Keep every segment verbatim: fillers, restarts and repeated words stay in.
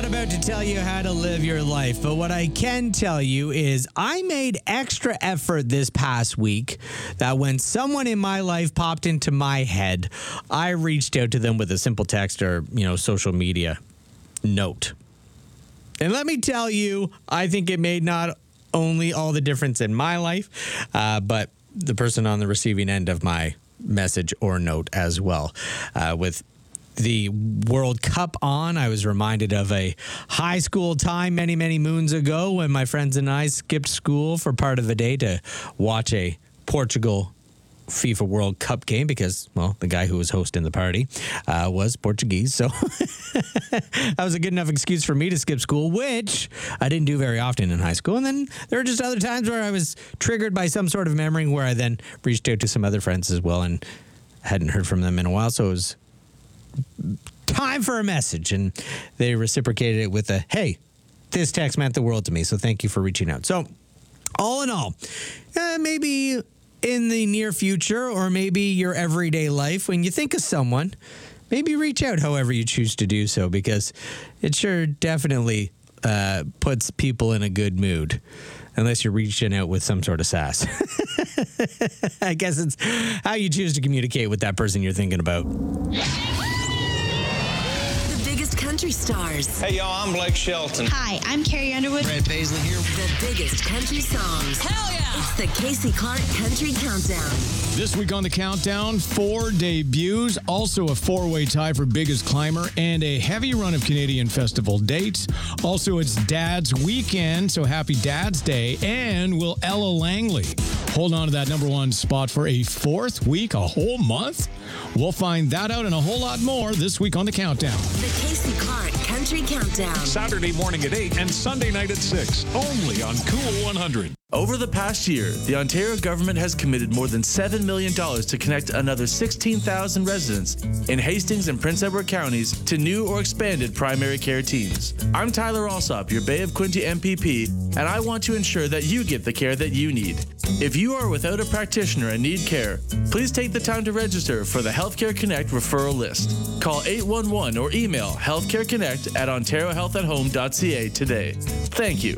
not about to tell you how to live your life, but what I can tell you is I made extra effort this past week that when someone in my life popped into my head, I reached out to them with a simple text or, you know, social media note. And let me tell you, I think it made not only all the difference in my life, uh, but the person on the receiving end of my message or note as well. Uh, with the World Cup on, I was reminded of a high school time many, many moons ago when my friends and I skipped school for part of the day to watch a Portugal FIFA World Cup game because, well, the guy who was hosting the party uh, was Portuguese. So that was a good enough excuse for me to skip school, which I didn't do very often in high school. And then there were just other times where I was triggered by some sort of memory where I then reached out to some other friends as well and hadn't heard from them in a while. So it was time for a message, and they reciprocated it with a, hey, this text meant the world to me, so thank you for reaching out. So all in all, uh, maybe in the near future or maybe your everyday life, when you think of someone, maybe reach out however you choose to do so, because it sure definitely uh, puts people in a good mood. Unless you're reaching out with some sort of sass. I guess it's how you choose to communicate with that person you're thinking about. The biggest country stars. Hey, y'all, I'm Blake Shelton. Hi, I'm Carrie Underwood. Brad Paisley here. The biggest country songs. Hell yeah! It's the Casey Clark Country Countdown. This week on the countdown, four debuts, also a four-way tie for biggest climber, and a heavy run of Canadian festival dates. Also, it's Dad's weekend, so happy Dad's Day. And will Ella Langley hold on to that number one spot for a fourth week, a whole month? We'll find that out and a whole lot more this week on the countdown. The Casey Clark Country Countdown. Saturday morning at eight and Sunday night at six, only on Cool one hundred. Over the past year, the Ontario government has committed more than seven million dollars to connect another sixteen thousand residents in Hastings and Prince Edward counties to new or expanded primary care teams. I'm Tyler Alsop, your Bay of Quinte M P P, and I want to ensure that you get the care that you need. If you are without a practitioner and need care, please take the time to register for the Healthcare Connect referral list. Call eight one one or email healthcareconnect at ontario health at home dot c a today. Thank you.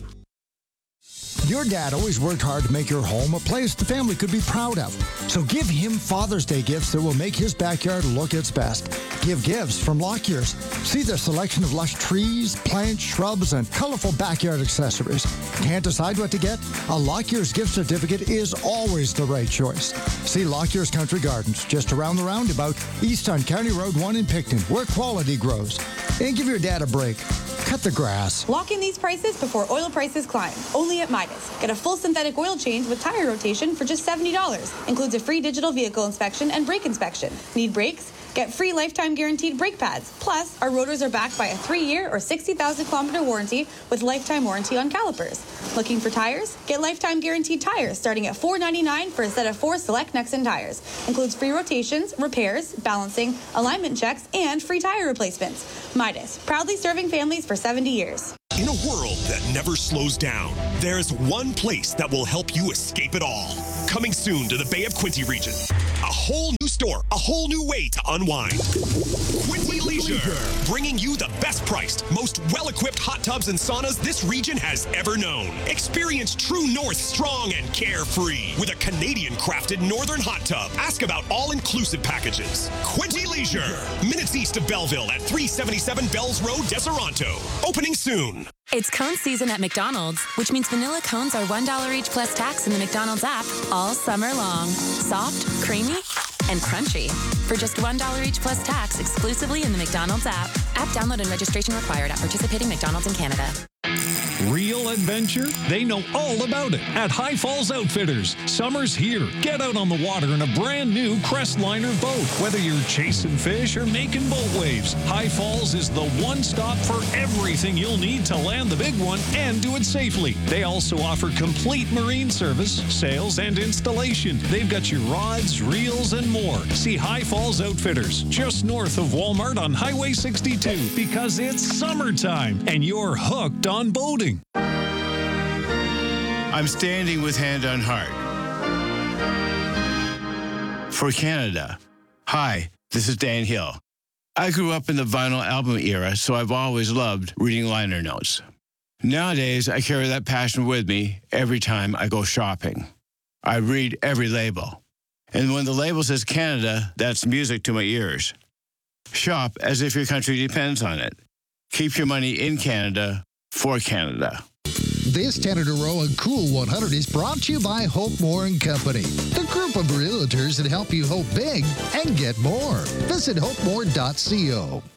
Your dad always worked hard to make your home a place the family could be proud of. So give him Father's Day gifts that will make his backyard look its best. Give gifts from Lockyer's. See their selection of lush trees, plants, shrubs, and colorful backyard accessories. Can't decide what to get? A Lockyer's gift certificate is always the right choice. See Lockyer's Country Gardens just around the roundabout, east on County Road one in Picton, where quality grows. And give your dad a break. Cut the grass. Lock in these prices before oil prices climb. Only at Midas. Get a full synthetic oil change with tire rotation for just seventy dollars. Includes a free digital vehicle inspection and brake inspection. Need brakes? Get free lifetime guaranteed brake pads. Plus, our rotors are backed by a three-year or sixty thousand kilometer warranty with lifetime warranty on calipers. Looking for tires? Get lifetime guaranteed tires starting at four ninety-nine for a set of four select Nexen tires. Includes free rotations, repairs, balancing, alignment checks, and free tire replacements. Midas, proudly serving families for seventy years. In a world that never slows down, there's one place that will help you escape it all. Coming soon to the Bay of Quinte region. A whole new store, a whole new way to unwind. Quinte Leisure, bringing you the best priced, most well-equipped hot tubs and saunas this region has ever known. Experience True North strong and carefree with a Canadian-crafted northern hot tub. Ask about all-inclusive packages. Quinte Leisure, minutes east of Belleville at three seventy-seven Bells Road, Deseronto. Opening soon. It's cone season at McDonald's, which means vanilla cones are one dollar each plus tax in the McDonald's app all summer long. Soft, creamy, and crunchy. For just one dollar each plus tax exclusively in the McDonald's app. App download and registration required at participating McDonald's in Canada. Real adventure? They know all about it at High Falls Outfitters. Summer's here. Get out on the water in a brand new Crestliner boat. Whether you're chasing fish or making boat waves, High Falls is the one stop for everything you'll need to land the big one and do it safely. They also offer complete marine service, sales, and installation. They've got your rods, reels, and more. See High Falls Outfitters just north of Walmart on Highway sixty-two because it's summertime and you're hooked on boating. I'm standing with Hand on Heart. For Canada. Hi, this is Dan Hill. I grew up in the vinyl album era, so I've always loved reading liner notes. Nowadays, I carry that passion with me every time I go shopping. I read every label. And when the label says Canada, that's music to my ears. Shop as if your country depends on it. Keep your money in Canada for Canada. This Canada Row and Cool one hundred is brought to you by Hope Moore and Company, the group of realtors that help you hope big and get more. Visit hope more dot co.